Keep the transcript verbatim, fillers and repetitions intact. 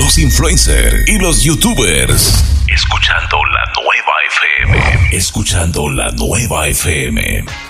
los influencers y los youtubers. Escuchando la nueva F M. Escuchando la nueva F M.